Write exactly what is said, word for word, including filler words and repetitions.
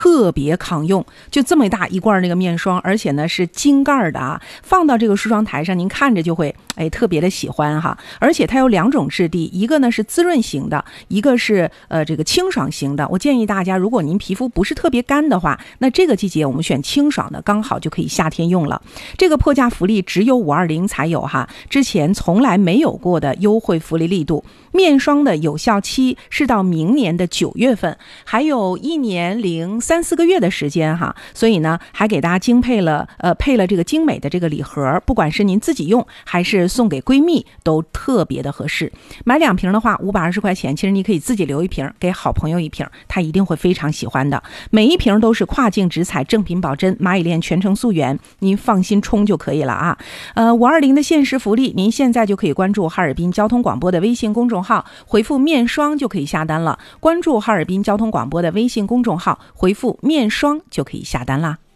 特别抗用，就这么大一罐那个面霜，而且呢是金盖的啊，放到这个梳妆台上，您看着就会哎特别的喜欢哈。而且它有两种质地，一个呢是滋润型的，一个是呃这个清爽型的。我建议大家，如果您皮肤不是特别干的话，那这个季节我们选清爽的，刚好就可以夏天用了。这个破价福利只有五二零才有哈，之前从来没有过的优惠福利力度。面霜的有效期是到明年的九月份，还有一年零三四个月的时间哈，所以呢，还给大家精配了呃配了这个精美的这个礼盒，不管是您自己用还是送给闺蜜，都特别的合适。买两瓶的话，五百二十块钱，其实你可以自己留一瓶，给好朋友一瓶，他一定会非常喜欢的。每一瓶都是跨境直采，正品保真，蚂蚁链全程溯源，您放心冲就可以了啊。呃，五二零的限时福利，您现在就可以关注哈尔滨交通广播的微信公众号，回复面霜就可以下单了。关注哈尔滨交通广播的微信公众号，回复面霜就可以下单啦。